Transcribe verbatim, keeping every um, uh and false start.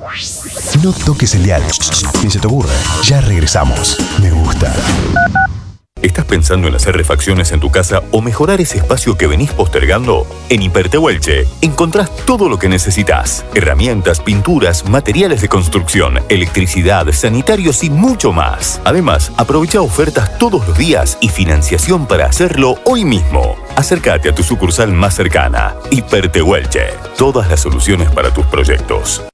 No toques el dial. Ni se te ocurra. Ya regresamos. Me gusta. ¿Estás pensando en hacer refacciones en tu casa o mejorar ese espacio que venís postergando? En Hipertehuelche encontrás todo lo que necesitas. Herramientas, pinturas, materiales de construcción, electricidad, sanitarios y mucho más. Además, aprovecha ofertas todos los días y financiación para hacerlo hoy mismo. Acércate a tu sucursal más cercana. Hipertehuelche. Todas las soluciones para tus proyectos.